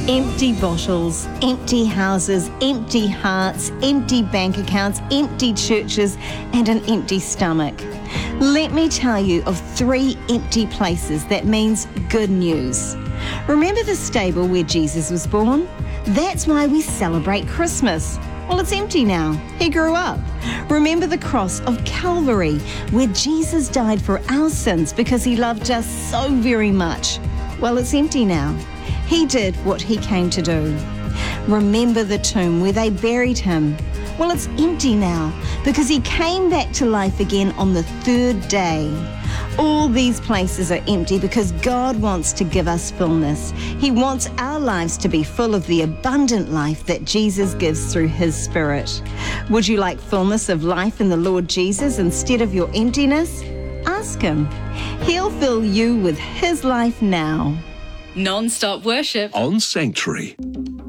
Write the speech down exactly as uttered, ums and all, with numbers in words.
Empty bottles, empty houses, empty hearts, empty bank accounts, empty churches, and an empty stomach. Let me tell you of three empty places that means good news. Remember the stable where Jesus was born? That's why we celebrate Christmas. Well, it's empty now. He grew up. Remember the cross of Calvary, where Jesus died for our sins because he loved us so very much. Well, it's empty now. He did what he came to do. Remember the tomb where they buried him. Well, it's empty now because he came back to life again on the third day. All these places are empty because God wants to give us fullness. He wants our lives to be full of the abundant life that Jesus gives through his Spirit. Would you like fullness of life in the Lord Jesus instead of your emptiness? Ask him. He'll fill you with his life now. Non-stop worship on Sanctuary.